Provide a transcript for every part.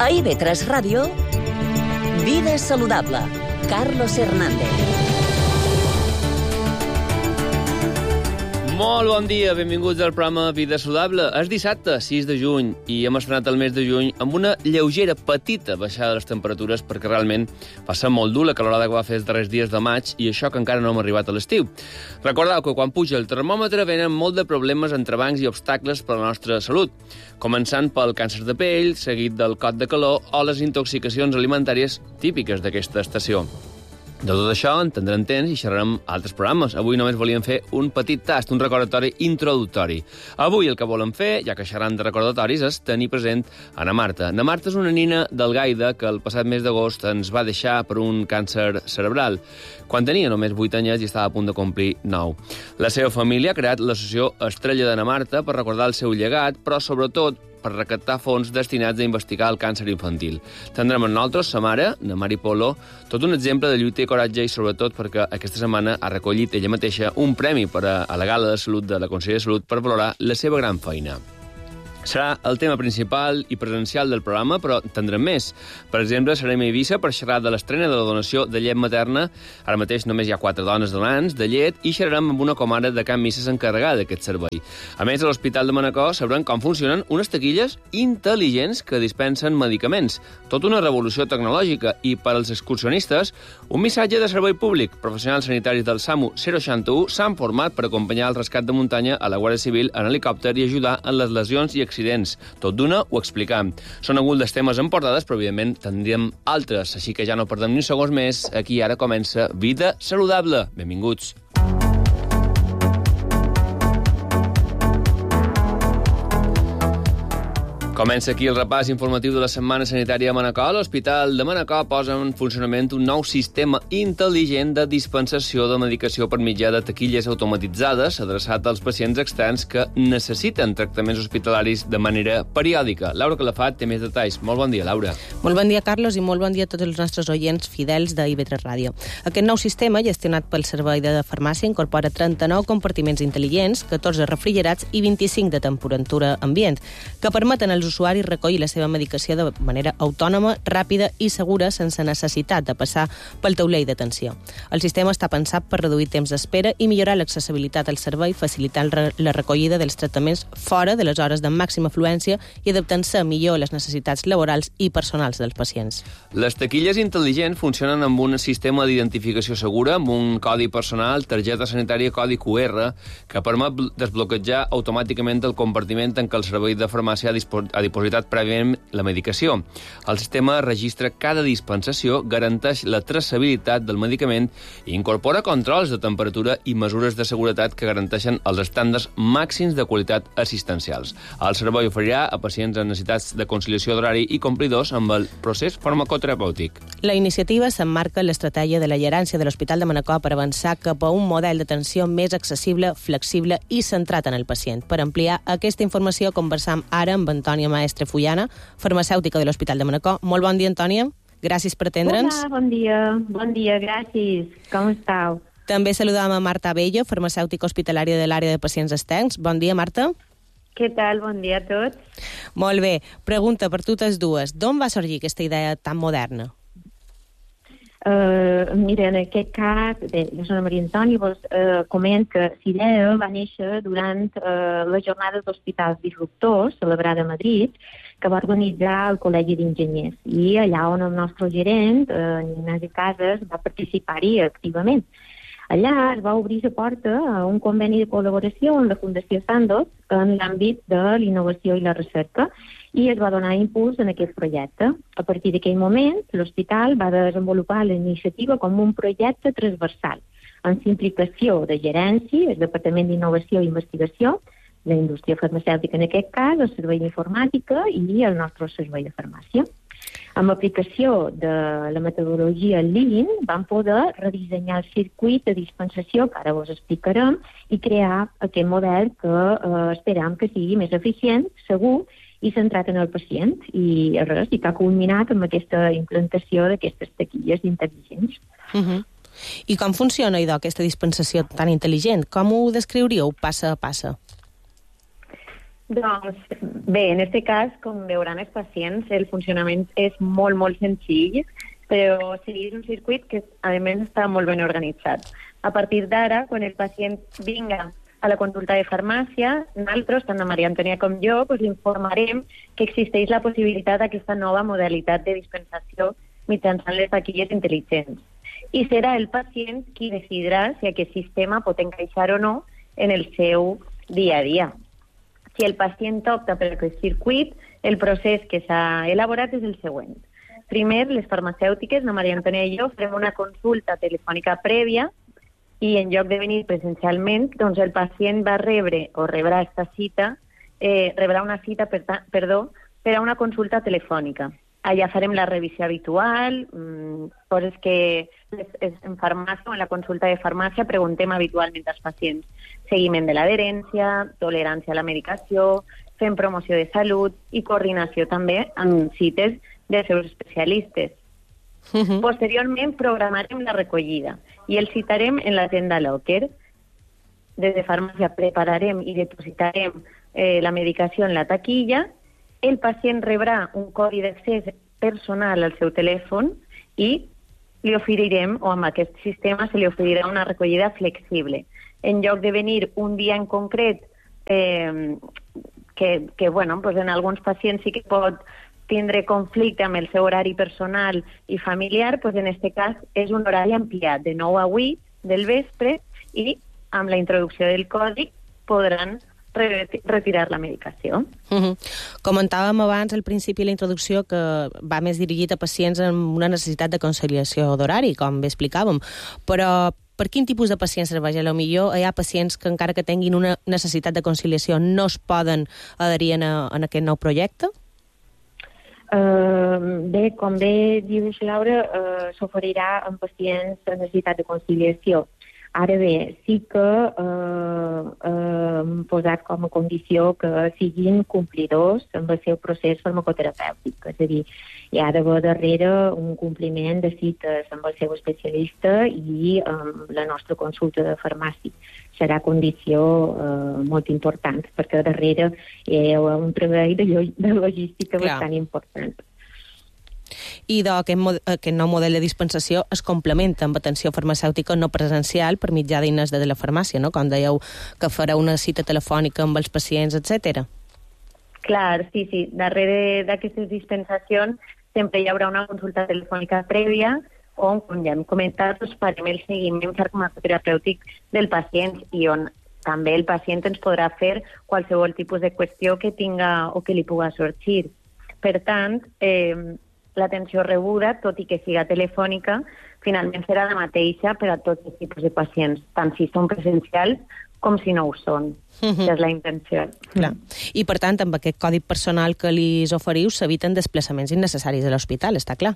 A IB3 Ràdio, Vida Saludable, Carlos Hernández. Molt bon dia, benvinguts al programa Vida Saludable. És dissabte, 6 de juny, i hem estrenat el mes de juny amb una lleugera, petita baixada de les temperatures, perquè realment va ser molt dur la calorada que va fer els darrers dies de maig, i això que encara no hem arribat a l'estiu. Recordeu que quan puja el termòmetre venen molt de problemes, entrebancs i obstacles per a la nostra salut, començant pel càncer de pell, seguit del cot de calor o les intoxicacions alimentàries típiques d'aquesta estació. De tot això en tindrem temps i xerrarem altres programes. Avui només volíem fer un petit tast, un recordatori introductori. Avui el que volem fer, ja que xerram de recordatoris, és tenir present Ana Marta. Ana Marta és una nina d'Algaida que el passat mes d'agost ens va deixar per un càncer cerebral, quan tenia només 8 anys i estava a punt de complir 9. La seva família ha creat l'associació Estrella d'Ana Marta per recordar el seu llegat, però sobretot per recaptar fons destinats a investigar el càncer infantil. Tindrem amb nosaltres sa mare, na Mari Polo, tot un exemple de lluita i coratge i sobretot perquè aquesta setmana ha recollit ella mateixa un premi per a la Gala de Salut de la Conselleria de Salut per valorar la seva gran feina. Serà el tema principal i presencial del programa, però tindrem més. Per exemple, serem a Eivissa per xerrar de l'estrena de la donació de llet materna. Ara mateix només hi ha 4 dones donants de llet i xerrarem amb una comare de Can Misses encarregada d'aquest servei. A més, a l'Hospital de Manacor sabrem com funcionen unes taquilles intel·ligents que dispensen medicaments. Tot una revolució tecnològica i, per als excursionistes, un missatge de servei públic. Professionals sanitaris del SAMU 061 s'han format per acompanyar el rescat de muntanya a la Guàrdia Civil en helicòpter i ajudar en les lesions i accidents. Tot d'una ho explicam. Són alguns dels temes en portades, però evidentment tindríem altres, així que ja no perdem ni un segons més. Aquí ara comença Vida Saludable. Benvinguts. Comença aquí el repàs informatiu de la Setmana Sanitària a Manacor. L'Hospital de Manacor posa en funcionament un nou sistema intel·ligent de dispensació de medicació per mitjà de taquilles automatitzades adreçat als pacients externs que necessiten tractaments hospitalaris de manera periòdica. Laura Calafat té més detalls. Molt bon dia, Laura. Molt bon dia, Carlos, i molt bon dia a tots els nostres oients fidels de IB3 Ràdio. Aquest nou sistema, gestionat pel Servei de Farmàcia, incorpora 39 compartiments intel·ligents, 14 refrigerats i 25 de temperatura ambient, que permeten als usuaris recollir la seva medicació de manera autònoma, ràpida i segura, sense necessitat de passar pel taulell d'atenció. El sistema està pensat per reduir temps d'espera i millorar l'accessibilitat al servei, facilitant la recollida dels tractaments fora de les hores de màxima afluència i adaptant-se millor a les necessitats laborals i personals dels pacients. Les taquilles intel·ligents funcionen amb un sistema d'identificació segura, amb un codi personal, targeta sanitària, codi QR, que permet desbloquejar automàticament el compartiment en què el servei de farmàcia ha dipositat prèviament la medicació. El sistema registra cada dispensació, garanteix la traçabilitat del medicament i incorpora controls de temperatura i mesures de seguretat que garanteixen els estàndards màxims de qualitat assistencials. El servei oferirà a pacients amb necessitats de conciliació d'horari i complidors amb el procés farmacoterapèutic. La iniciativa s'emmarca en l'estratègia de la gerència de l'Hospital de Manacor per avançar cap a un model d'atenció més accessible, flexible i centrat en el pacient. Per ampliar aquesta informació conversam ara amb Antònia Maestre Fullana, farmacèutica de l'Hospital de Manacor. Molt bon dia, Antònia. Gràcies per atendre'ns. Hola, bon dia. Bon dia, gràcies. Com estàu? També saludam a Marta Abello, farmacèutica hospitalària de l'àrea de pacients externs. Bon dia, Marta. Què tal? Bon dia a tots. Molt bé. Pregunta per totes dues. D'on va sorgir aquesta idea tan moderna? Mira, en aquest cas, jo soc Maria Antònia, comento que l'idea va néixer durant les jornades d'hospitals disruptors celebrada a Madrid, que va organitzar el Col·legi d'Enginyers. I allà on el nostre gerent, Ignasi Casas, va participar-hi activament. Allà es va obrir la porta a un conveni de col·laboració amb la Fundació Sandoz en l'àmbit de l'innovació i la recerca i es va donar impuls en aquest projecte. A partir d'aquell moment, l'hospital va desenvolupar la iniciativa com un projecte transversal, amb implicació de gerència, el Departament d'Innovació i Investigació, la indústria farmacèutica en aquest cas, el servei d'informàtica i el nostre servei de farmàcia. Amb aplicació de la metodologia Lean vam poder redissenyar el circuit de dispensació, que ara vos explicarem, i crear aquest model que esperam que sigui més eficient, segur i centrat en el pacient. I res, i que ha culminat amb aquesta implantació d'aquestes taquilles intel·ligents. I com funciona, idò, aquesta dispensació tan intel·ligent? Com ho descriuríeu, passa a passa? Doncs bé, en aquest cas, com veuran els pacients, el funcionament és molt, molt senzill, però segueix un circuit que, a més, està molt ben organitzat. A partir d'ara, quan el pacient vinga a la consulta de farmàcia, nosaltres, tant la Maria Antònia com jo, informarem que existeix la possibilitat d'aquesta nova modalitat de dispensació mitjançant les taquilles intel·ligents. I serà el pacient qui decidirà si aquest sistema pot encaixar o no en el seu dia a dia. Si el pacient opta per aquest circuit, el procés que s'ha elaborat és el següent. Primer, les farmacèutiques, la Maria Antònia i jo, farem una consulta telefònica prèvia i en lloc de venir presencialment, doncs el pacient va rebre o rebrà una cita per a una consulta telefònica. Allà farem la revisió habitual, coses que en farmàcia o en la consulta de farmàcia preguntem habitualment als pacients. Seguiment de l'adherència, tolerància a la medicació, fem promoció de salut i coordinació també amb cites dels seus especialistes. Posteriorment programarem la recollida i el citarem en l'agenda locker. Des de farmàcia prepararem i depositarem la medicació en la taquilla. El pacient rebrà un codi d'accés personal al seu telèfon i li oferirem, o amb aquest sistema, se li oferirà una recollida flexible. En lloc de venir un dia en concret, que bueno, pues en alguns pacients sí que pot tindre conflicte amb el seu horari personal i familiar, pues en aquest cas és un horari ampliat, de 9 a 8 del vespre, i amb la introducció del codi podran retirar la medicació. Comentàvem abans, al principi de la introducció, que va més dirigit a pacients amb una necessitat de conciliació d'horari, com bé explicàvem, però per quin tipus de pacients serveix? Potser hi ha pacients que, encara que tinguin una necessitat de conciliació, no es poden adherir en aquest nou projecte? Bé, com bé dius, Laura, s'oferirà en pacients de necessitat de conciliació. Ara bé, sí que hem posat com a condició que siguin complidors amb el seu procés farmacoterapèutic. És a dir, hi ha d'haver darrere un compliment de cites amb el seu especialista i amb la nostra consulta de farmàcia. Serà condició molt important, perquè darrere hi ha un treball de logística bastant important. I aquest nou model de dispensació es complementa amb atenció farmacèutica no presencial per mitjà d'eines de la farmàcia, no? Com dèieu, que farà una cita telefònica amb els pacients, etc. Clar, sí. Darrere d'aquestes dispensacions sempre hi haurà una consulta telefònica prèvia on, com ja hem comentat, farem el seguiment farmacoterapèutic del pacient i on també el pacient ens podrà fer qualsevol tipus de qüestió que tinga o que li pugui sorgir. Per tant, l'atenció rebuda, tot i que siga telefònica, finalment serà la mateixa per a tots els tipus de pacients, tant si són presencials com si no ho són. Que és la intenció. Clar. I, per tant, amb aquest codi personal que li oferiu, s'eviten desplaçaments innecessaris a l'hospital, està clar?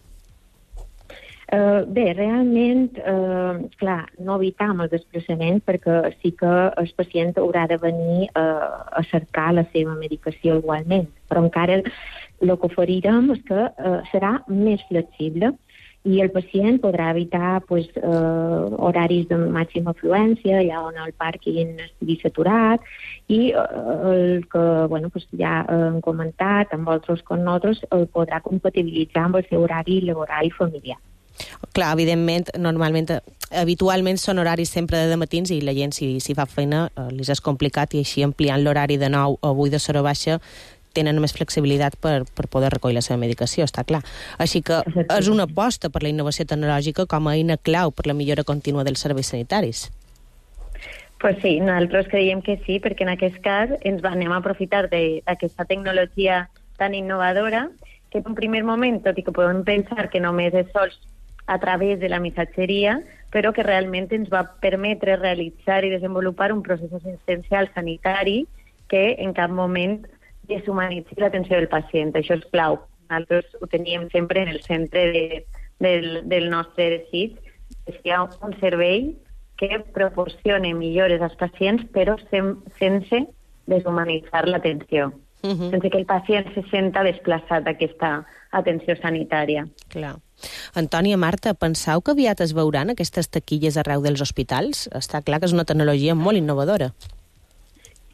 Bé, realment, clar, no evitam el desplaçament perquè sí que el pacient haurà de venir a cercar la seva medicació igualment, però encara el que oferirem és que serà més flexible i el pacient podrà evitar horaris de màxima afluència, allà on el pàrquing estigui saturat, i el que ja hem comentat amb altres com nosaltres, el podrà compatibilitzar amb el seu horari laboral i familiar. Clar, evidentment, habitualment són horaris sempre de matins i la gent, si fa feina, li és complicat, i així ampliant l'horari de 9 a 8 de hora baixa tenen més flexibilitat per poder recollir la seva medicació, està clar. Així que és una aposta per la innovació tecnològica com a eina clau per la millora contínua dels serveis sanitaris. Pues sí, nosaltres creiem que sí, perquè en aquest cas ens anem a aprofitar d'aquesta tecnologia tan innovadora que en un primer moment, tot i que podem pensar que només és sols a través de la missatgeria, però que realment ens va permetre realitzar i desenvolupar un procés assistencial sanitari que en cap moment deshumanitzi l'atenció del pacient. Això és clau. Nosaltres ho teníem sempre en el centre del nostre desig, que hi ha un servei que proporcione millores als pacients, però sense deshumanitzar l'atenció. Sense que el pacient se senta desplaçat d'aquesta atenció sanitària. Clar. Antònia, Marta, penseu que aviat es veuran aquestes taquilles arreu dels hospitals? Està clar que és una tecnologia molt innovadora.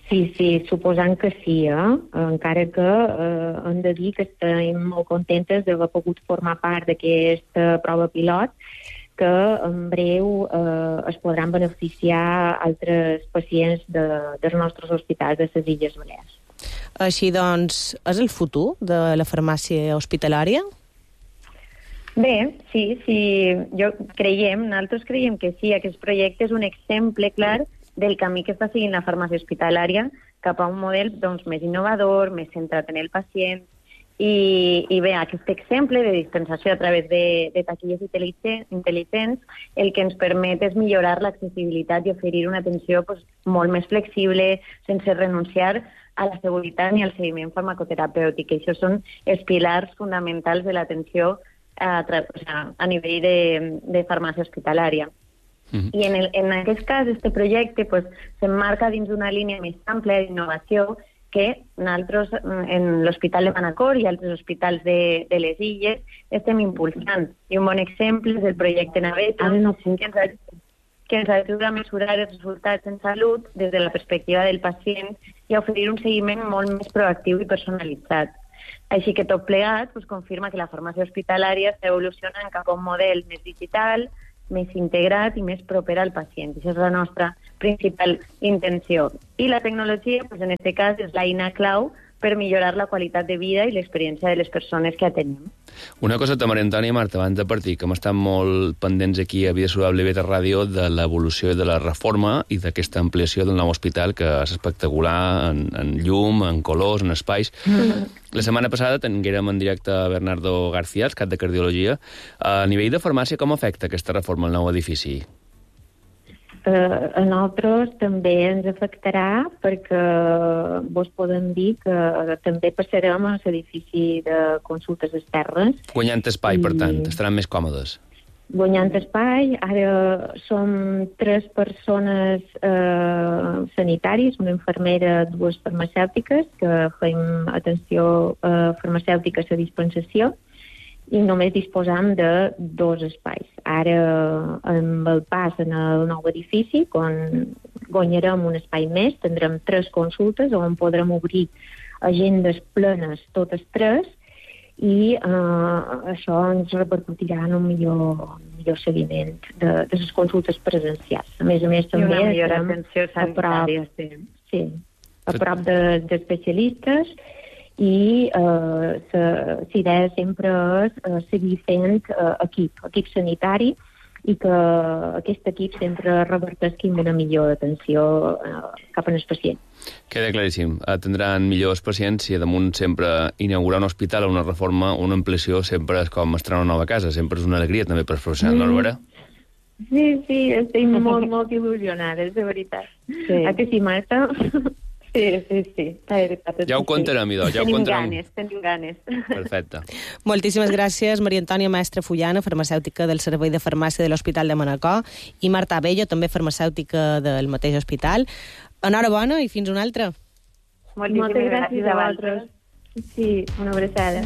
Sí, suposant que sí, encara que hem de dir que estem molt contentes d'haver pogut formar part d'aquesta prova pilot, que en breu es podran beneficiar altres pacients dels nostres hospitals de les Illes Balears. Així doncs, és el futur de la farmàcia hospitalària? Bé, sí, nosaltres creiem que sí. Aquest projecte és un exemple clar del camí que està seguint la farmàcia hospitalària cap a un model més innovador, més centrat en el pacient. I bé, aquest exemple de dispensació a través de taquilles intel·ligents el que ens permet és millorar l'accessibilitat i oferir una atenció molt més flexible, sense renunciar a la seguretat ni al seguiment farmacoterapèutic. Això són els pilars fonamentals de l'atenció a nivell de farmàcia hospitalària. I en aquest cas, este projecte s'emmarca dins d'una línia més àmplia d'innovació que nosaltres, en l'Hospital de Manacor i altres hospitals de les Illes, estem impulsant. I un bon exemple és el projecte Naveta, que ens ajuda a mesurar els resultats en salut des de la perspectiva del pacient i a oferir un seguiment molt més proactiu i personalitzat. Així que tot plegat confirma que la farmàcia hospitalària està evolucionant cap a un model més digital, més integrat i més proper al pacient. Això és la nostra principal intenció. I la tecnologia, en aquest cas, és l'eina clau per millorar la qualitat de vida i l'experiència de les persones que atenem. Una cosa, Maria Antònia i Marta, abans de partir, que hem estat molt pendents aquí a Vida Saludable i Beta Ràdio de l'evolució i de la reforma i d'aquesta ampliació del nou hospital, que és espectacular en llum, en colors, en espais. La setmana passada tinguérem en directe a Bernardo García, el cap de Cardiologia. A nivell de farmàcia, com afecta aquesta reforma al nou edifici? A nosaltres també ens afectarà perquè vos podem dir que també passarem a l'edifici de consultes externes. Guanyant espai, per tant, estaran més còmodes. Guanyant espai, ara som 3 persones sanitaris, una infermera, 2 farmacèutiques, que fem atenció farmacèutica a la dispensació, i només disposam de 2 espais. Ara, amb el pas en el nou edifici, quan guanyarem un espai més, tindrem 3 consultes on podrem obrir agendes plenes totes 3 i això ens repercutirà en un millor seguiment de les consultes presencials. A més, també una millor atenció sanitària. A prop d'especialistes, i la idea sempre és seguir fent equip sanitari i que aquest equip sempre reverteixi en una millor atenció cap al pacient. Queda claríssim. Tindran millors pacients i, damunt, sempre inaugurar un hospital o una reforma, una ampliació, sempre és com estrenar una nova casa. Sempre és una alegria també per als professionals, no, Albera? Sí, estic molt il·lusionades, de veritat. Sí. Que sí, Marta? Sí. Ja ho contarem, idò. Tenim ganes. Perfecte. Moltíssimes gràcies, Maria Antònia Mestre Fullana, farmacèutica del Servei de Farmàcia de l'Hospital de Manacor, i Marta Abello, també farmacèutica del mateix hospital. Enhorabona i fins una altra. Moltes gràcies a vosaltres. Sí, una abraçada.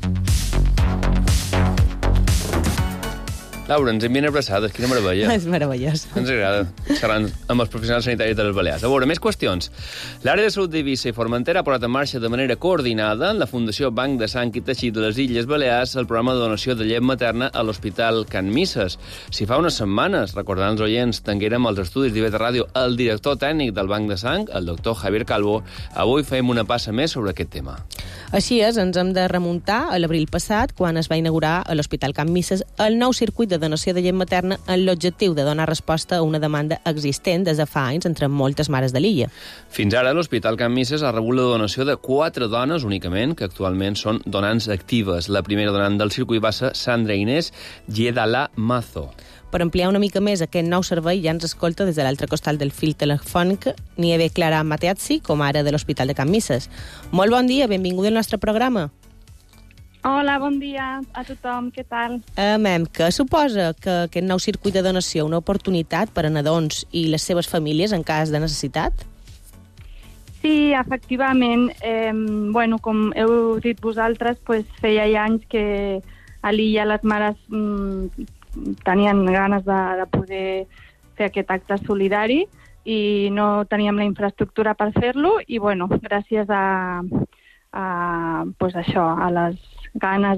Laura, ens envien abraçades, quina meravella. És meravellós. Ens agrada xerrar amb els professionals sanitaris de les Balears. A veure, més qüestions. L'àrea de salut d'Eivissa i Formentera ha posat en marxa de manera coordinada la Fundació Banc de Sang i Teixit de les Illes Balears el programa de donació de llet materna a l'Hospital Can Misses. Si fa unes setmanes, recordant els oients, tinguérem als estudis d'IV Ràdio el director tècnic del Banc de Sang, el doctor Javier Calvo, avui fem una passa més sobre aquest tema. Així és, ens hem de remuntar a l'abril passat, quan es va inaugurar a l'Hospital Can Misses el nou circuit de donació de llet materna amb l'objectiu de donar resposta a una demanda existent des de fa anys entre moltes mares de l'illa. Fins ara, l'Hospital Can Misses ha rebut la donació de 4 dones únicament, que actualment són donants actives. La primera donant del circuit va ser Sandra Inés Giedalà Mazo. Per ampliar una mica més aquest nou servei ja ens escolta des de l'altre costat del fil telefònic Nieve Clara Mateazzi, com ara de l'Hospital de Can Misses. Molt bon dia, benvinguda al nostre programa. Hola, bon dia a tothom, què tal? Mem, què suposa que aquest nou circuit de donació una oportunitat per a nadons i les seves famílies en cas de necessitat? Sí, efectivament. Com heu dit vosaltres, feia anys que a l'illa les mares tenien ganes de poder fer aquest acte solidari i no teníem la infraestructura per fer-lo i, bueno, gràcies a les ganes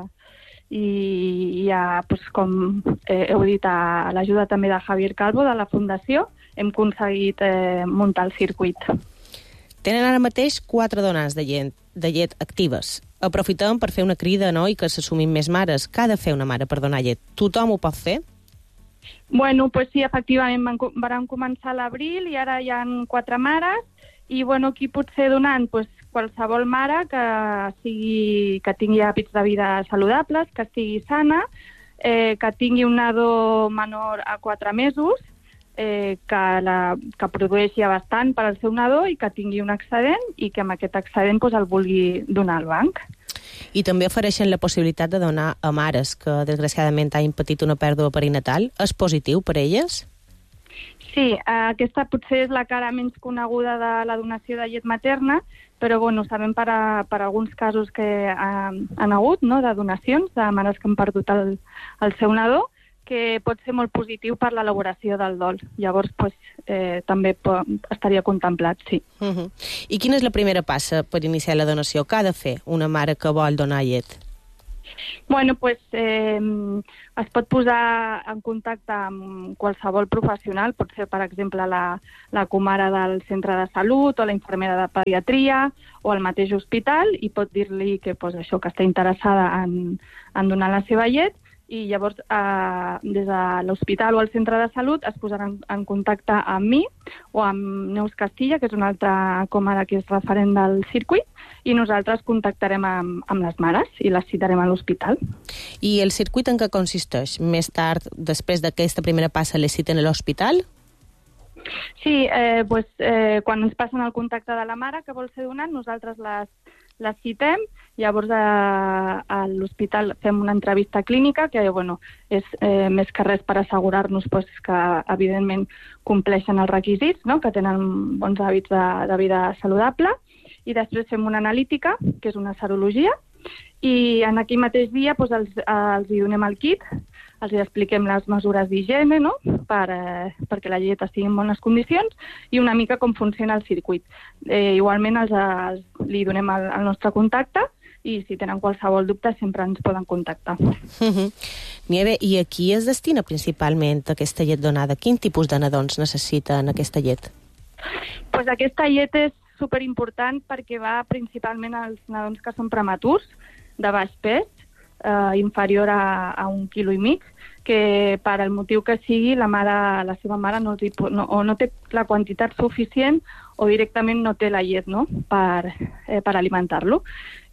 i pues, com heu dit, a l'ajuda també de Javier Calvo, de la Fundació, hem aconseguit muntar el circuit. Tenen ara mateix 4 dones de llet actives. Aprofitem per fer una crida, no?, i que s'assumin més mares. Què ha de fer una mare per donar llet? Tothom ho pot fer? Bueno, pues sí, efectivament, vam començar a l'abril i ara hi ha 4 mares i, bueno, qui pot ser donant? Pues qualsevol mare que tingui hàbits de vida saludables, que estigui sana, que tingui un nadó menor a 4 mesos, que produeixi bastant per al seu nadó i que tingui un excedent i que amb aquest excedent pues, el vulgui donar al banc. I també ofereixen la possibilitat de donar a mares que desgraciadament hagin patit una pèrdua perinatal. És positiu per elles? Sí, aquesta potser és la cara menys coneguda de la donació de llet materna, però bueno, sabem per alguns casos que han hagut, no?, de donacions de mares que han perdut el seu nadó, que pot ser molt positiu per l'elaboració del dol. Llavors, pues, també estaria contemplat, sí. I quina és la primera passa per iniciar la donació? Què ha de fer una mare que vol donar llet? Bueno, pues es pot posar en contacte amb qualsevol professional, pot ser, per exemple, la comare del centre de salut o la infermera de pediatria o el mateix hospital i pot dir-li que, pues, això, que està interessada en donar la seva llet i llavors des de l'hospital o el centre de salut es posaran en contacte amb mi o amb Neus Castilla, que és una altra comare que és referent del circuit, i nosaltres contactarem amb les mares i les citarem a l'hospital. I el circuit en què consisteix? Més tard, després d'aquesta primera passa, les citen a l'hospital? Sí, quan ens passen el contacte de la mare que vol ser donant, nosaltres les citem, llavors a l'hospital fem una entrevista clínica que, bueno, és més que res per assegurar-nos pues, que, evidentment, compleixen els requisits, no?, que tenen bons hàbits de vida saludable, i després fem una analítica, que és una serologia, i en aquell mateix dia pues, els hi donem el kit, els hi expliquem les mesures d'higiene, no?, perquè la llet estigui en bones condicions i una mica com funciona el circuit. Igualment li donem el nostre contacte i si tenen qualsevol dubte sempre ens poden contactar. Nieve, i a qui es destina principalment aquesta llet donada? Quin tipus de nadons necessiten aquesta llet? Pues aquesta llet és superimportant perquè va principalment als nadons que són prematurs, de baix pes, inferior a 1,5 quilo, que per al motiu que sigui la seva mare no té la quantitat suficient o directament no té la llet, no?, per alimentar-lo.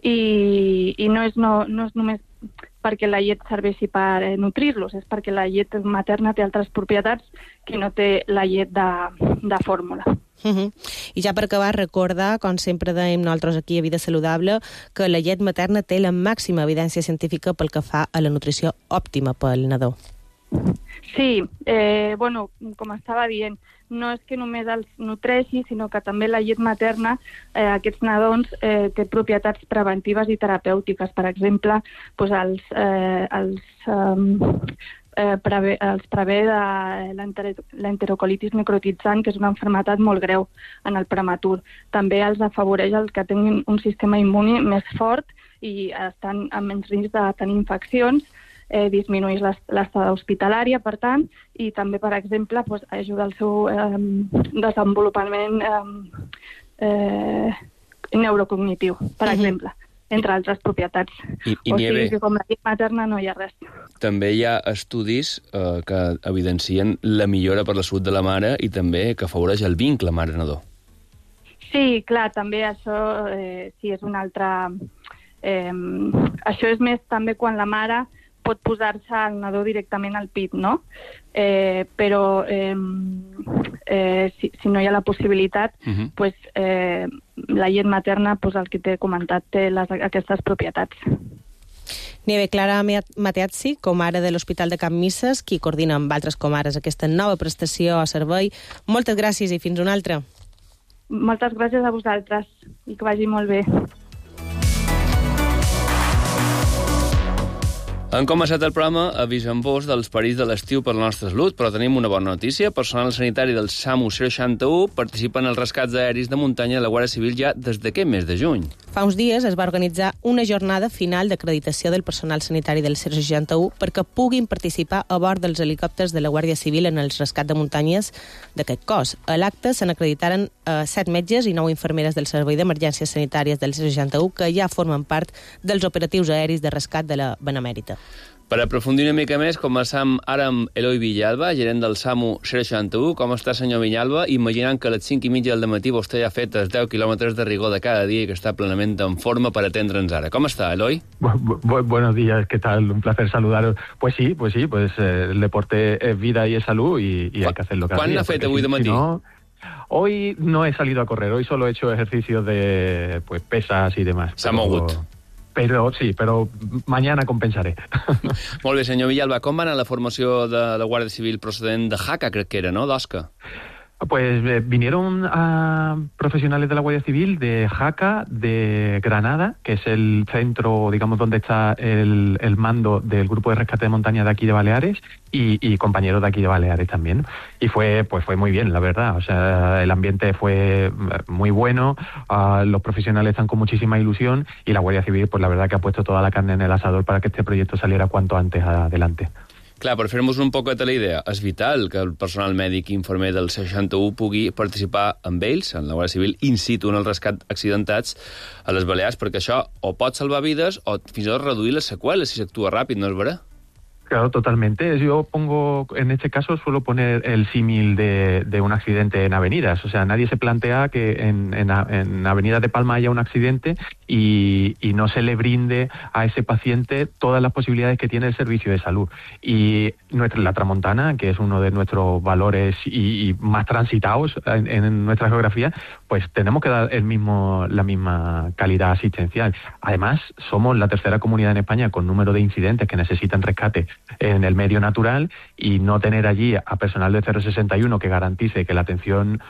I no és només perquè la llet serveixi per nutrir-los, és perquè la llet materna té altres propietats que no té la llet de fórmula. I ja per acabar, recordar, com sempre dèiem nosaltres aquí a Vida Saludable, que la llet materna té la màxima evidència científica pel que fa a la nutrició òptima pel nadó. Sí, bueno, com estava dient, no és que només els nutreixi, sinó que també la llet materna, aquests nadons, té propietats preventives i terapèutiques. Per exemple, doncs els prevé de l'enterocolitis necrotitzant, que és una malaltia molt greu en el prematur. També els afavoreix els que tinguin un sistema immuni més fort i estan amb menys risc de tenir infeccions, disminueix l'estada hospitalària, per tant, i també, per exemple, ajuda al seu desenvolupament neurocognitiu, per exemple, entre altres propietats. O sigui que com la llet materna no hi ha res. També hi ha estudis que evidencien la millora per la salut de la mare i també que afavoreix el vincle mare-nadó. Sí, clar, també això sí és un altre... Això és més també quan la mare pot posar-se el nadó directament al pit, no? Però si no hi ha la possibilitat, la llet materna, el que t'he comentat, té aquestes propietats. Nieve, Clara Mateazzi, comare de l'Hospital de Can Misses, qui coordina amb altres comares aquesta nova prestació a servei. Moltes gràcies i fins una altra. Moltes gràcies a vosaltres i que vagi molt bé. Hem començat el programa avisant-vos dels perills de l'estiu per la nostra salut, però tenim una bona notícia. Personal sanitari del SAMU 061 participa en els rescats aeris de muntanya de la Guàrdia Civil ja des d'aquest mes de juny. Fa uns dies es va organitzar una jornada final d'acreditació del personal sanitari del 061 perquè puguin participar a bord dels helicòpters de la Guàrdia Civil en els rescats de muntanyes d'aquest cos. A l'acte se n'acreditaren 7 metges i 9 infermeres del Servei d'Emergències Sanitàries del 061 que ja formen part dels operatius aeris de rescat de la Benemèrita. Per aprofundir una mica més, començam ara amb Eloi Villalba, gerent del SAMU 061. Com està, senyor Villalba? Imaginant que a les 5:30 del matí vostè ja ha fet els 10 quilòmetres de rigor de cada dia i que està plenament en forma per atendre'ns ara. Com està, Eloi? Buenos días, ¿qué tal? Un placer saludaros. Pues sí, el deporte es vida y es salud y hay que hacerlo cada día. ¿Cuán ha fet avui de matí? Hoy no he salido a correr, hoy solo he hecho ejercicios de pesas y demás. S'ha mogut. Pero mañana compensaré. Molt bé, senyor Villalba, com va anar la formació de la Guàrdia Civil procedent de Jaca, crec que era, no? d'Osca. Pues vinieron profesionales de la Guardia Civil de Jaca, de Granada, que es el centro, digamos, donde está el mando del grupo de rescate de montaña de aquí de Baleares, y compañeros de aquí de Baleares también. Y fue muy bien, la verdad. O sea, el ambiente fue muy bueno, los profesionales están con muchísima ilusión, y la Guardia Civil, pues la verdad que ha puesto toda la carne en el asador para que este proyecto saliera cuanto antes adelante. Clar, per fer-nos un poquet la idea, és vital que el personal mèdic i infermer del 61 pugui participar amb ells, en la Guàrdia Civil, in situ en el rescat accidentats a les Balears, perquè això o pot salvar vides o fins i tot reduir les seqüeles si s'actua ràpid, no és vera? Claro, totalmente. Yo pongo, en este caso, suelo poner el símil de un accidente en avenidas. O sea, nadie se plantea que en Avenida de Palma haya un accidente y no se le brinde a ese paciente todas las posibilidades que tiene el servicio de salud. Y la Tramontana, que es uno de nuestros valores y más transitados en nuestra geografía, pues tenemos que dar la misma calidad asistencial. Además, somos la tercera comunidad en España con número de incidentes que necesitan rescate en el medio natural, y no tener allí a personal de 061 que garantice que la atención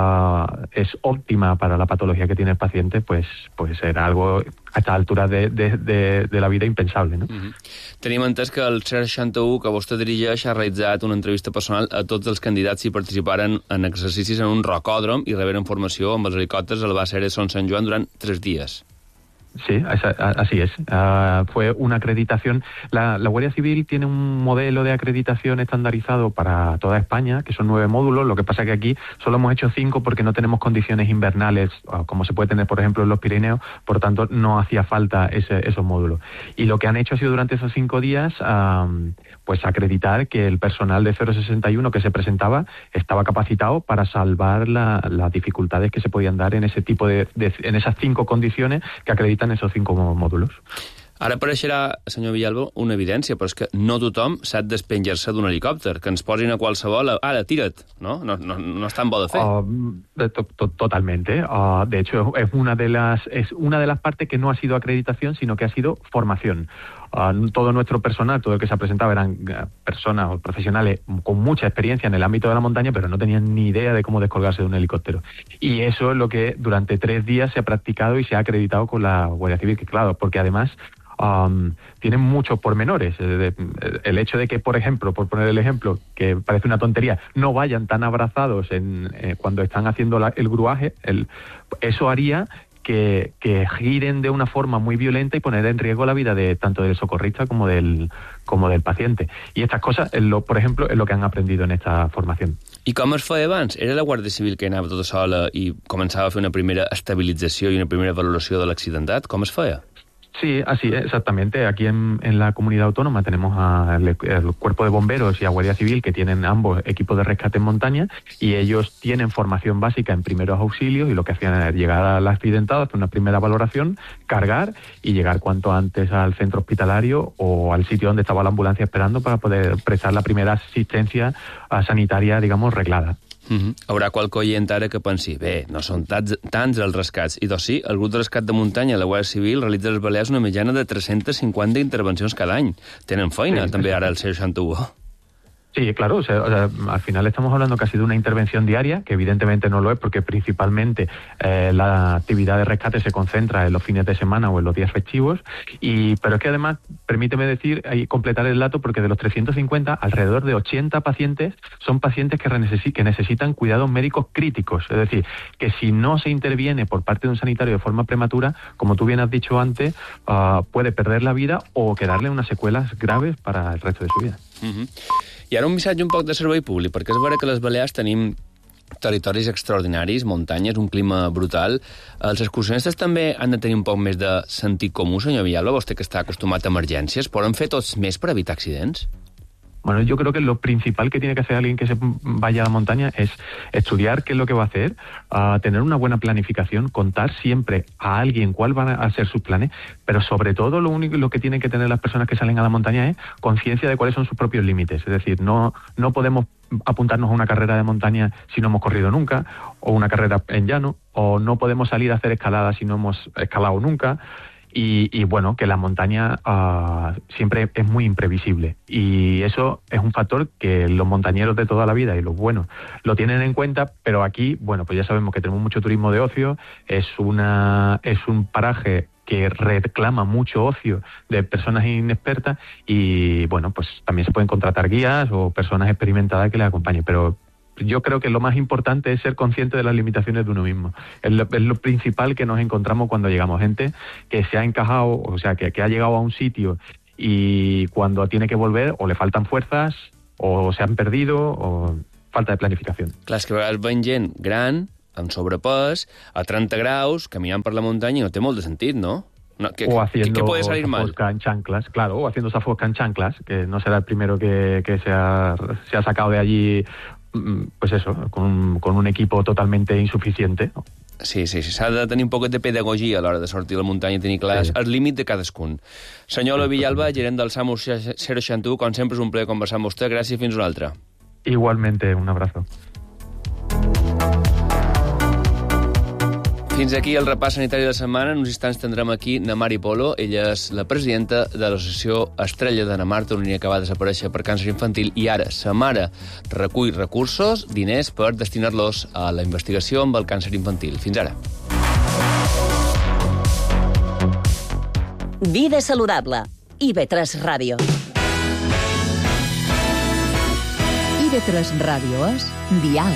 es óptima para la patología que tiene el paciente, pues era algo a esta altura de la vida impensable, no? Tenim entès que el 061 que vostè dirigeix ha realitzat una entrevista personal a tots els candidats que participaren en exercicis en un rocòdrom i reberen formació amb els helicòpters al Base Aeri de Son Sant Joan durant 3 dies. Sí, así es. Fue una acreditación. La Guardia Civil tiene un modelo de acreditación estandarizado para toda España, que son 9 módulos. Lo que pasa que aquí solo hemos hecho 5 porque no tenemos condiciones invernales, como se puede tener, por ejemplo, en los Pirineos. Por tanto, no hacía falta esos módulos. Y lo que han hecho ha sido durante esos 5 días, pues acreditar que el personal de 061 que se presentaba estaba capacitado para salvar las dificultades que se podían dar en ese tipo en esas 5 condiciones que acreditan esos 5 módulos. Ara apareixerà, senyor Villalba, una evidència, però és que no tothom sap despenjar-se d'un helicòpter, que ens posin a qualsevol, ara, tira't, ¿no? No és tan bo de fer. Totalmente. De hecho, es una de las partes que no ha sido acreditación, sino que ha sido formación. Todo nuestro personal, todo el que se ha presentado, eran personas o profesionales con mucha experiencia en el ámbito de la montaña, pero no tenían ni idea de cómo descolgarse de un helicóptero. Y eso es lo que durante 3 días se ha practicado y se ha acreditado con la Guardia Civil, que claro, porque además tienen muchos pormenores. El hecho de que, por ejemplo, por poner el ejemplo, que parece una tontería, no vayan tan abrazados cuando están haciendo el gruaje, eso haría que giren de una forma muy violenta y poner en riesgo la vida tanto del socorrista como del paciente. Y estas cosas, por ejemplo, es lo que han aprendido en esta formación. I com es feia abans? Era la Guàrdia Civil que anava tota sola i començava a fer una primera estabilització i una primera valoració de l'accidentat? Com es feia? Sí, así exactamente. Aquí en la comunidad autónoma tenemos al Cuerpo de Bomberos y a Guardia Civil, que tienen ambos equipos de rescate en montaña, y ellos tienen formación básica en primeros auxilios, y lo que hacían era llegar al accidentado, hacer una primera valoración, cargar y llegar cuanto antes al centro hospitalario o al sitio donde estaba la ambulancia esperando para poder prestar la primera asistencia sanitaria, digamos, reglada. Haurà qualque oient ara que pensi, bé, no són tants els rescats. I doncs sí, el grup de rescat de muntanya, la Guàrdia Civil, realitza a les Balears una mitjana de 350 intervencions cada any. Tenen feina, també, ara, el 61. Sí, claro, o sea, al final estamos hablando casi de una intervención diaria, que evidentemente no lo es porque principalmente la actividad de rescate se concentra en los fines de semana o en los días festivos, pero es que además, permíteme decir y completar el dato, porque de los 350, alrededor de 80 pacientes son pacientes que necesitan cuidados médicos críticos, es decir, que si no se interviene por parte de un sanitario de forma prematura, como tú bien has dicho antes, puede perder la vida o quedarle unas secuelas graves para el resto de su vida. I ara un missatge un poc de servei públic, perquè és vera que a les Balears tenim territoris extraordinaris, muntanyes, un clima brutal. Els excursionistes també han de tenir un poc més de sentit comú, senyor Villalba, vostè que està acostumat a emergències. Poden fer tots més per evitar accidents? Bueno, yo creo que lo principal que tiene que hacer alguien que se vaya a la montaña es estudiar qué es lo que va a hacer, tener una buena planificación, contar siempre a alguien cuál van a ser sus planes, pero sobre todo lo que tienen que tener las personas que salen a la montaña es conciencia de cuáles son sus propios límites. Es decir, no podemos apuntarnos a una carrera de montaña si no hemos corrido nunca, o una carrera en llano, o no podemos salir a hacer escalada si no hemos escalado nunca. Y bueno, que la montaña siempre es muy imprevisible. Y eso es un factor que los montañeros de toda la vida y los buenos lo tienen en cuenta, pero aquí, bueno, pues ya sabemos que tenemos mucho turismo de ocio, es un paraje que reclama mucho ocio de personas inexpertas y, bueno, pues también se pueden contratar guías o personas experimentadas que les acompañen, pero yo creo que lo más importante es ser consciente de las limitaciones de uno mismo. Es lo principal que nos encontramos cuando llegamos. Gente que se ha encajado, o sea, que ha llegado a un sitio y cuando tiene que volver o le faltan fuerzas o se han perdido o falta de planificación. Clar, és que a vegades veiem gent gran, amb sobrepès, a 30 graus, caminant per la muntanya i no té molt de sentit, no? O haciendo ¿qué puede salir mal? Zafosca en chanclas, claro, o haciendo zafosca en chanclas, que no será el primero que se ha sacado de allí, pues eso, con un equipo totalmente insuficiente, ¿no? Sí, s'ha de tenir un poquet de pedagogia a l'hora de sortir a la muntanya i tenir clars el límit de cadascun. Senyor Eloi Villalba, gerent del SAMUR 061, com sempre és un plaer conversar amb vostè. Gràcies, fins una altra. Igualmente, un abrazo. Fins aquí el repàs sanitari de la setmana. En uns instants tindrem aquí Namari Polo. Ella és la presidenta de l'associació Estrella de Namarta, una línia que va desaparèixer per càncer infantil, i ara sa mare recull recursos, diners, per destinar-los a la investigació amb el càncer infantil. Fins ara. Vida saludable. IB3 Ràdio. IB3 Ràdio és Dial.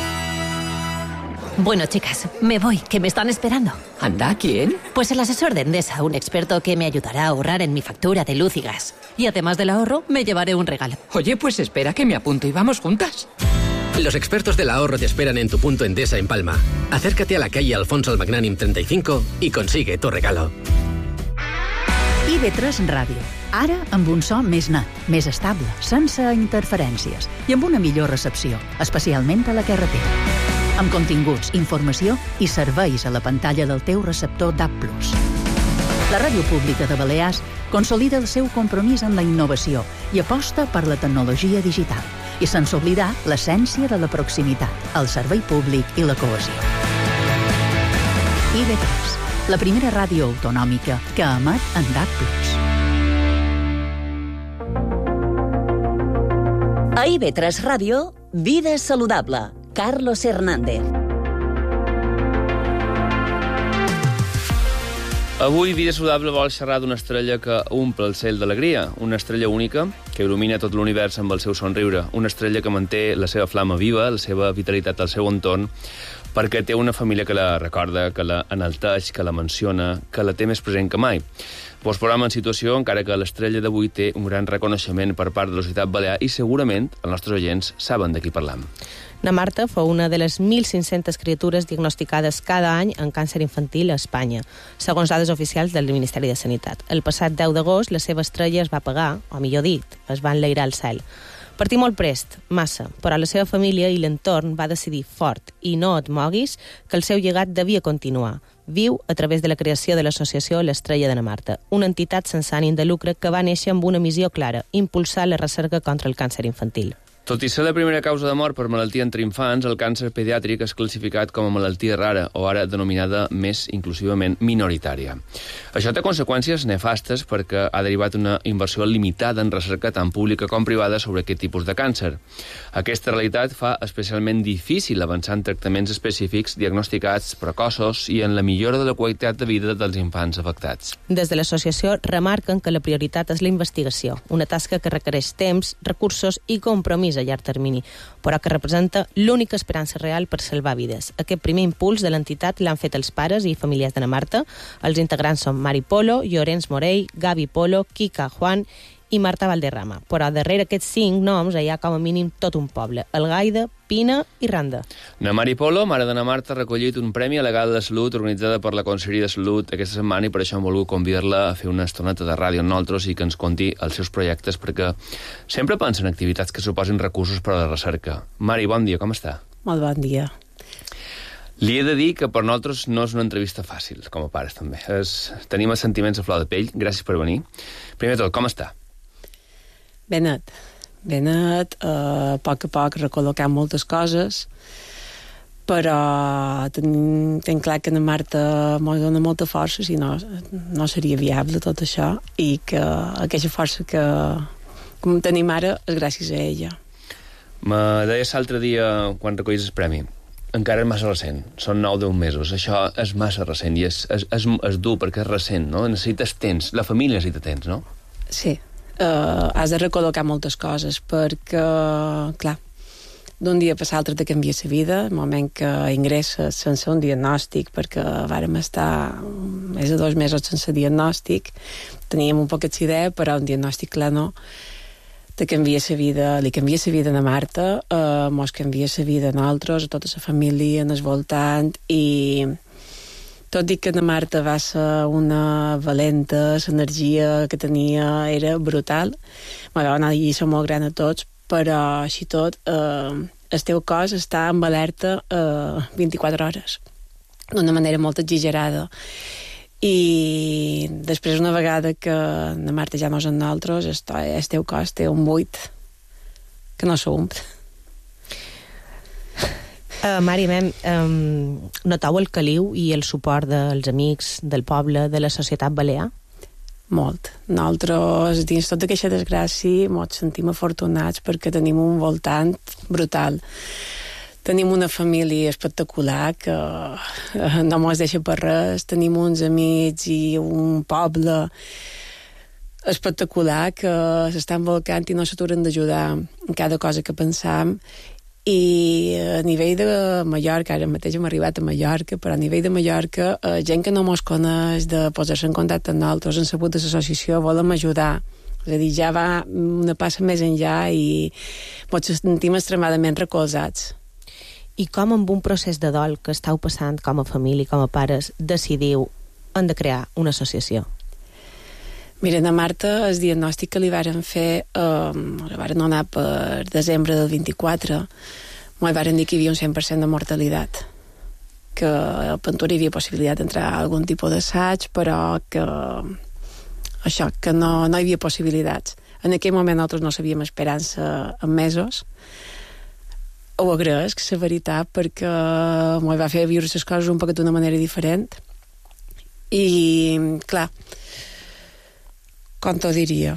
Bueno, chicas, me voy, que me están esperando. ¿Anda? ¿Quién? Pues el asesor de Endesa, un experto que me ayudará a ahorrar en mi factura de luz y gas. Y además del ahorro, me llevaré un regalo. Oye, pues espera que me apunto y vamos juntas. Los expertos del ahorro te esperan en tu punto Endesa en Palma. Acércate a la calle Alfonso el Magnánim 35 y consigue tu regalo. IB3 Ràdio. Ara amb un so més net, més estable, sense interferències i amb una millor recepció, especialment a la carretera. Amb continguts, informació i serveis a la pantalla del teu receptor DAB+. La Ràdio Pública de Balears consolida el seu compromís amb la innovació i aposta per la tecnologia digital, i sense oblidar l'essència de la proximitat, el servei públic i la cohesió. IB3, la primera ràdio autonòmica que emet en DAB+. A IB3 Ràdio, Vida saludable. Carlos Hernández. Avui Vida Saludable vol xerrar d'una estrella que omple el cel d'alegria, una estrella única que il·lumina tot l'univers amb el seu somriure, una estrella que manté la seva flama viva, la seva vitalitat al seu entorn, perquè té una família que la recorda, que la enalteix, que la menciona, que la té més present que mai. Vos posam en situació, encara que l'estrella d'avui té un gran reconeixement per part de la societat balear i segurament els nostres oients saben de qui parlam. Namarta fou una de les 1.500 criatures diagnosticades cada any en càncer infantil a Espanya, segons dades oficials del Ministeri de Sanitat. El passat 10 d'agost la seva estrella es va apagar, o millor dit, es va enlairar al cel. Partí molt prest, massa, però la seva família i l'entorn va decidir fort i no et moguis que el seu llegat devia continuar. Viu a través de la creació de l'associació L'Estrella de Namarta, una entitat sense ànim de lucre que va néixer amb una missió clara, impulsar la recerca contra el càncer infantil. Tot i ser la primera causa de mort per malaltia entre infants, el càncer pediàtric és classificat com a malaltia rara, o ara denominada més inclusivament minoritària. Això té conseqüències nefastes perquè ha derivat una inversió limitada en recerca tant pública com privada sobre aquest tipus de càncer. Aquesta realitat fa especialment difícil avançar en tractaments específics, diagnosticats, precoços i en la millora de la qualitat de vida dels infants afectats. Des de l'associació remarquen que la prioritat és la investigació, una tasca que requereix temps, recursos i compromís a llarg termini, però que representa l'única esperança real per salvar vides. Aquest primer impuls de l'entitat l'han fet els pares i familiars d'Anna Marta. Els integrants són Mari Polo, Llorenç Morell, Gavi Polo, Kika Juan i Marta Valderrama. Però darrere aquests 5 noms hi ha com a mínim tot un poble: Algaida, Pina i Randa. Na Mari Polo, mare d'Anna Marta, ha recollit un premi a la Gala de Salut organitzada per la Conselleria de Salut aquesta setmana i per això hem volgut convidar-la a fer una estoneta de ràdio amb nosaltres i que ens conti els seus projectes, perquè sempre pensa en activitats que suposin recursos per a la recerca. Mari, bon dia, com està? Molt bon dia. Li he de dir que per nosaltres no és una entrevista fàcil, com a pares també. Tenim els sentiments a flor de pell, gràcies per venir. Primer de tot, com està? Benet, a poc recol·locant moltes coses, però tenc clar que la Marta m'ho dona molta força, si no seria viable tot això, i que aquesta força que tenim ara és gràcies a ella. Me deies l'altre dia, quan recollis el premi, encara és massa recent, són 9-10 mesos, això és massa recent i és dur perquè és recent, no? Necessites temps, la família necessita temps, no? Sí. Has de recol·locar moltes coses perquè, clar, d'un dia per l'altre te canvia la vida, el moment que ingresses sense un diagnòstic, perquè vàrem estar més de 2 mesos sense diagnòstic, teníem un poquet d'idea, però un diagnòstic clar no, te canvia la vida, li canvia la vida a Marta, mos canvia la vida a nosaltres, a tota la família, en el voltant, i tot i que la Marta va ser una valenta, l'energia que tenia era brutal. Va anar a lliçó molt gran a tots, però així tot el teu cos està en alerta 24 hores, d'una manera molt exagerada. I després, una vegada que la Marta ja no és amb nosaltres, el teu cos té un buit que no s'omple. Mari, noteu el caliu i el suport dels amics, del poble, de la societat balear? Molt. Nosaltres, dins tota aquesta desgràcia, ens sentim afortunats perquè tenim un voltant brutal. Tenim una família espectacular que no ens deixa per res. Tenim uns amics i un poble espectacular que s'estan volcant i no s'aturen d'ajudar en cada cosa que pensam. I a nivell de Mallorca, ara mateix hem arribat a Mallorca, però a nivell de Mallorca, gent que no mos coneix, de posar-se en contacte amb nosaltres, han sabut de l'associació, volem ajudar. És a dir, ja va una passa més enllà i ens sentim extremadament recolzats. I com amb un procés de dol que esteu passant com a família, com a pares, decidiu hem de crear una associació? Mira, a Marta, el diagnòstic que li varen fer, li varen donar per desembre del 24, m'ho varen dir que hi havia un 100% de mortalitat, que al Pentura hi havia possibilitat d'entrar a algun tipus d'assaig, però que això, que no hi havia possibilitats. En aquell moment nosaltres no sabíem esperança en mesos. Ho agraeix, la veritat, perquè m'ho va fer viure les coses un poc d'una manera diferent. I, clar, com t'ho diria?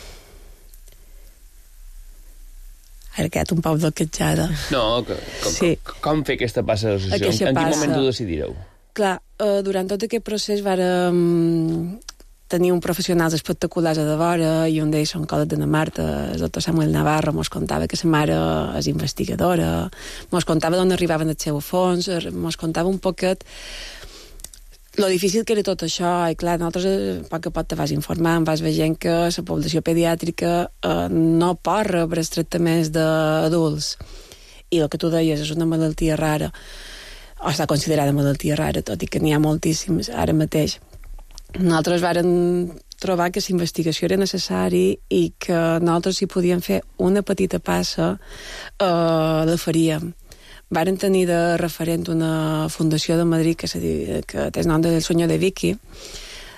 Ara quedat un poc bloquejada. No, com fer aquesta passa de l'associació? En quin moment ho decidireu? Clar, durant tot aquest procés vàrem tenir un professionals espectaculars a de vora, i un d'ells l'oncòleg de la Marta, el doctor Samuel Navarro, mos contava que sa mare és investigadora, mos contava d'on arribaven els seus fons, mos contava un poquet lo difícil que era tot això, i clar, nosaltres a poc a poc te vas informant, vas veient que la població pediàtrica no pot rebre els tractaments d'adults, i el que tu deies és una malaltia rara, o està considerada malaltia rara, tot i que n'hi ha moltíssims ara mateix. Nosaltres vàrem trobar que la investigació era necessari i que nosaltres, si podíem fer una petita passa, la faríem. Varen tenir de referent una fundació de Madrid que té el nom del senyor de Vicky,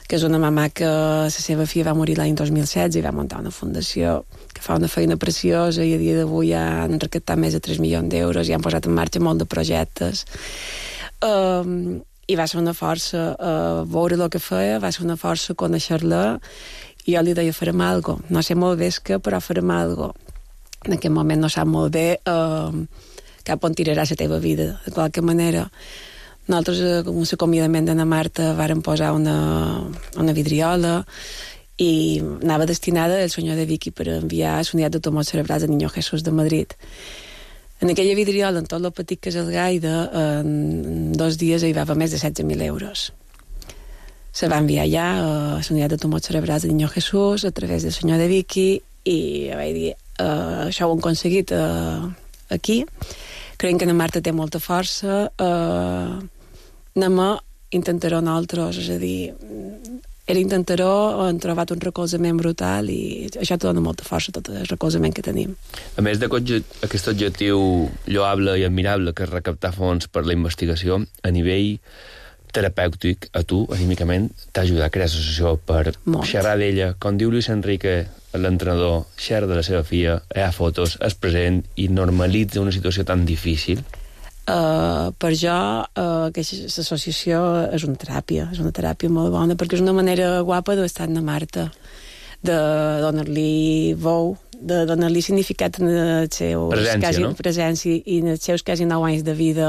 que és una mamà que la seva filla va morir l'any 2016 i va muntar una fundació que fa una feina preciosa i a dia d'avui ja han recaptat més de 3 milions d'euros i han posat en marxa molt de projectes. I va ser una força veure el que feia, va ser una força conèixer-la, i jo li deia, farem alguna cosa. No sé molt bé què, però farem alguna cosa. En aquest moment no sap molt bé cap on tirarà la teva vida. De qualque manera, nosaltres, com l'acomiadament d'Anna Marta, vàrem posar una vidriola i anava destinada al senyor de Vicky per enviar a l'unitat de tumors cerebrals de Niño Jesús de Madrid. En aquella vidriola, en tot el petit que és el Gaida, en 2 dies hi va haver més de 16.000 euros. Se va enviar ja a la unitat de tumors cerebrals de Niño Jesús a través del senyor de Vicky i vaig dir, això ho hem aconseguit aquí. Creiem que la Marta té molta força. Anem a intentar-ho nosaltres, és a dir, era intentar-ho, hem trobat un recolzament brutal i això te dona molta força, tot el recolzament que tenim. A més d'aquest objectiu lloable i admirable que és recaptar fons per la investigació, a nivell terapèutic, a tu, anímicament, t'ha ajudat a crear l'associació per xerrar d'ella. Com diu Luis Enrique, l'entrenador, xerra de la seva filla, hi ha fotos, és present i normalitza una situació tan difícil. Per jo, l'associació és una teràpia molt bona, perquè és una manera guapa d'estar amb la Marta, de donar-li veu, de donar-li significat en els seus presència i en els seus quasi 9 anys de vida,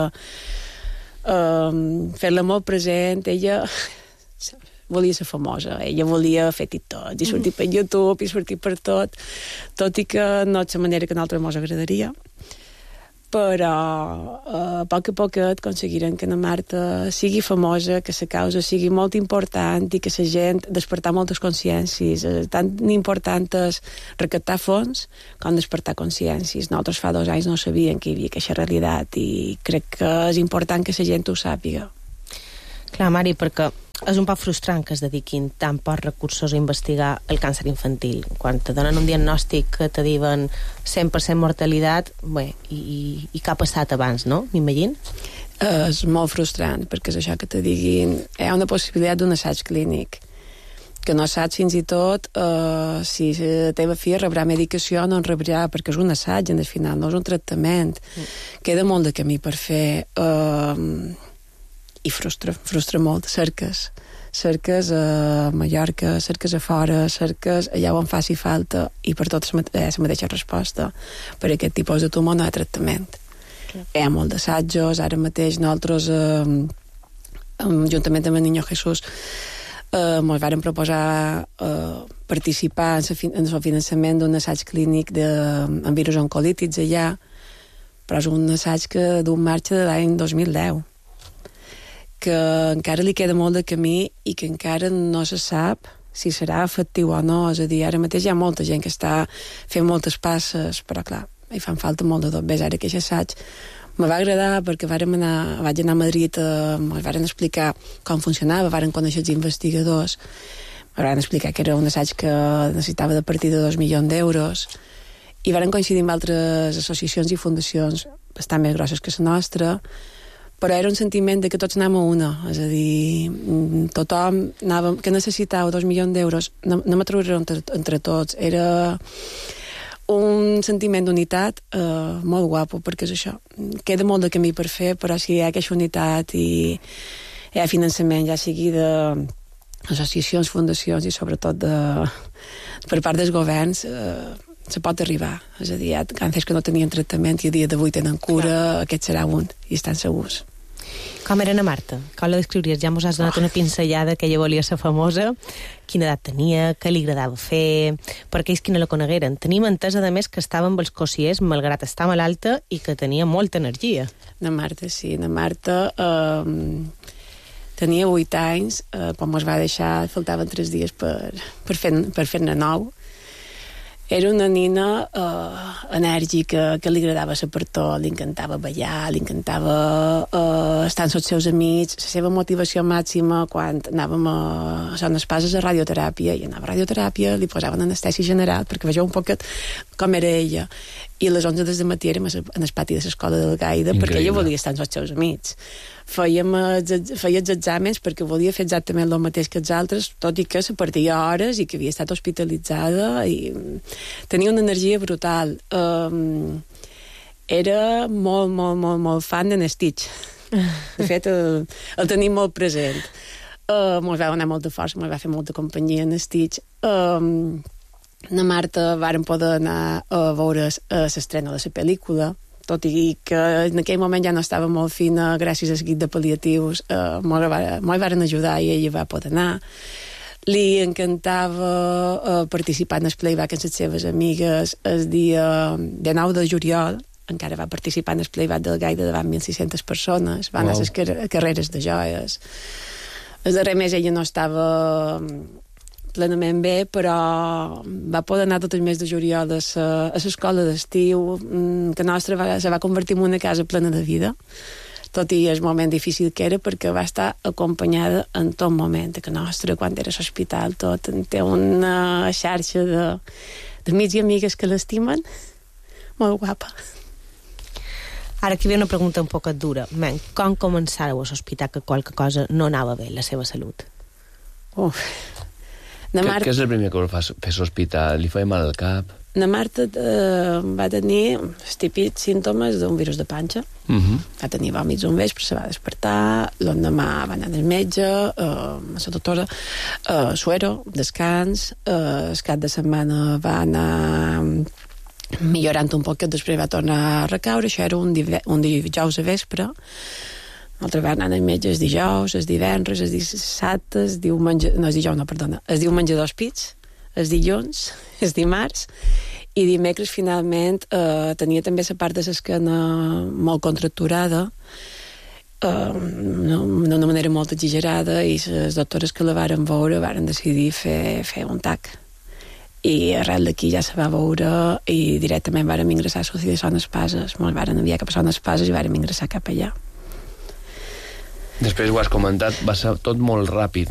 fer-la molt present. Ella volia ser famosa, ella volia fer TikTok i sortir per YouTube i sortir per tot i que no és la manera que a nosaltres ens agradaria, però a poc aconseguirem que la Marta sigui famosa, que la causa sigui molt important i que la gent despertar moltes consciències. Tan important és recaptar fons com despertar consciències. Nosaltres fa 2 anys no sabíem que hi havia aquesta realitat i crec que és important que la gent ho sàpiga. Clar, Mari, perquè és un poc frustrant que es dediquin tan pocs recursos a investigar el càncer infantil. Quan te donen un diagnòstic que te diuen 100% mortalitat, bé, i què ha passat abans, no? M'imagino? És molt frustrant, perquè és això que te diguin, hi ha una possibilitat d'un assaig clínic, que no saps fins i tot si la teva filla rebrà medicació o no en rebrà, perquè és un assaig, en el final, no és un tractament. Queda molt de camí per fer... i frustra molt. Cerques a Mallorca, cerques a fora, cerques allà on faci falta i per tot la mateixa resposta. Per aquest tipus de tumor no hi ha tractament. Hi ha molt d'assajos, ara mateix nosaltres, juntament amb el Niño Jesús, ens vàrem proposar participar en el finançament d'un assaig clínic amb virus oncolítics allà, però és un assaig que du en marxa de l'any 2010. Que encara li queda molt de camí i que encara no se sap si serà efectiu o no. És a dir, ara mateix hi ha molta gent que està fent moltes passes, però clar, hi fan falta molt de tot. Ves, ara aquest assaig me va agradar perquè vaig anar a Madrid, ens varen explicar com funcionava, varen conèixer els investigadors, me van explicar que era un assaig que necessitava de partir de 2 milions d'euros i varen coincidir amb altres associacions i fundacions bastant més grosses que la nostra, però era un sentiment de que tots anàvem a una, és a dir, tothom anàvem, que necessitava 2 milions d'euros, no me trobaré entre tots, era un sentiment d'unitat molt guapo, perquè és això, queda molt de camí per fer, però si hi ha aquesta unitat i hi ha finançament, ja sigui d'associacions, fundacions i sobretot per part dels governs, se pot arribar. És a dir, hi ha càncers que no tenien tractament i a dia d'avui tenen cura, aquest serà un, i estan segurs. Com era na Marta? Com la descriuries? Ja mos has donat una pinzellada que ella volia ser famosa. Quina edat tenia? Què li agradava fer? Per aquells que no la conegueren. Tenim entesa, a més, que estava amb els cossiers, malgrat estar malalta, i que tenia molta energia. Na Marta, sí. Na Marta tenia 8 anys, quan mos va deixar, faltaven 3 dies per fer-ne 9. Era una nina enèrgica, que li agradava ser per tot, li encantava ballar, li encantava estar amb els seus amics. La seva motivació màxima quan anàvem a les passes a radioteràpia, i anava a radioteràpia, li posaven anestèsia general, perquè vegeu un poquet com era ella. I a les 11 del matí érem en el pati de l'escola del Gaida, perquè ella volia estar amb els seus amics. Feia els exàmens perquè volia fer exactament el mateix que els altres, tot i que se perdia hores i que havia estat hospitalitzada i tenia una energia brutal. Era molt fan de Stitch. De fet, el tenim molt present. Mos va donar molta força, mos va fer molta companyia en Stitch. Na Marta vàrem poder anar a veure l'estrena de la pel·lícula, tot i que en aquell moment ja no estava molt fina, gràcies al guit de pal·liatius, m'ho varen ajudar i ella va poder anar. Li encantava participar en el playback amb les seves amigues el dia 9 de juliol, encara va participar en el playback del Gaida davant 1.600 persones, va anar a les carreres de joies. El darrer mes ella no estava plenament bé, però va poder anar tot el mes de juliol a l'escola d'estiu, que nostra se va convertir en una casa plena de vida, tot i el moment difícil que era, perquè va estar acompanyada en tot moment. Que nostra, quan era a l'hospital, tot té una xarxa d'amics i amigues que l'estimen, molt guapa. Ara aquí ve una pregunta un poc dura. Com començàreu a sospitar que qualque cosa no anava bé, la seva salut? Què és el primer que va fer sospitar? Li feia mal al cap? Na Marta va tenir els típics símptomes d'un virus de panxa. Va tenir vòmits un vespre, se va despertar, l'endemà va anar al metge, a la doctora, suero, descans, el cap de setmana va anar millorant un poc, després va tornar a recaure. Això era un dijous a vespre. L'altre va anar al metge el dijous, el divendres, el dissabte, el diumenge dos pits, el dilluns, el dimarts, i dimecres finalment tenia també la part de l'esquena molt contracturada, d'una manera molt exagerada, i les doctores que la varen veure varen decidir fer un TAC. I arrel d'aquí ja se va veure i directament vàrem ingressar a l'UCI de Son Espases. Ens varen enviar cap a Son Espases i vàrem ingressar cap allà. Després ho has comentat, va ser tot molt ràpid.